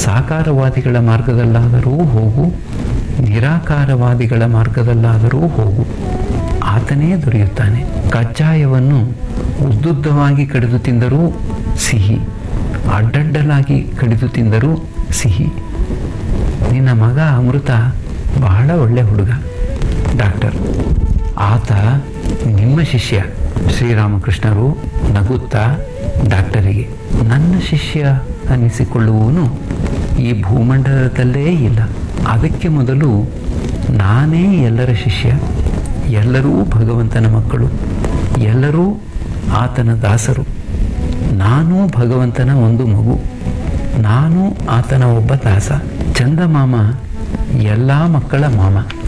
ಸಾಕಾರವಾದಿಗಳ ಮಾರ್ಗದಲ್ಲಾದರೂ ಹೋಗು, ನಿರಾಕಾರವಾದಿಗಳ ಮಾರ್ಗದಲ್ಲಾದರೂ ಹೋಗು, ಆತನೇ ದೊರೆಯುತ್ತಾನೆ. ಕಜ್ಜಾಯವನ್ನು ಉದ್ದುದ್ದವಾಗಿ ಕಡಿದು ತಿಂದರೂ ಸಿಹಿ, ಅಡ್ಡಡ್ಡಲಾಗಿ ಕಡಿದು ತಿಂದರೂ ಸಿಹಿ. ನಿನ್ನ ಮಗ ಅಮೃತ ಬಹಳ ಒಳ್ಳೆ ಹುಡುಗ ಡಾಕ್ಟರ್. ಆತ ನಿಮ್ಮ ಶಿಷ್ಯ. ಶ್ರೀರಾಮಕೃಷ್ಣರು ನಗುತ್ತಾ ಡಾಕ್ಟರಿಗೆ, ನನ್ನ ಶಿಷ್ಯ ಅನ್ನಿಸಿಕೊಳ್ಳುವವನು ಈ ಭೂಮಂಡಲದಲ್ಲೇ ಇಲ್ಲ. ಅದಕ್ಕೆ ಮೊದಲು ನಾನೇ ಎಲ್ಲರ ಶಿಷ್ಯ. ಎಲ್ಲರೂ ಭಗವಂತನ ಮಕ್ಕಳು, ಎಲ್ಲರೂ ಆತನ ದಾಸರು. ನಾನು ಭಗವಂತನ ಒಂದು ಮಗು, ನಾನು ಆತನ ಒಬ್ಬ ದಾಸ. ಚಂದಮಾಮ ಎಲ್ಲ ಮಕ್ಕಳ ಮಾಮ.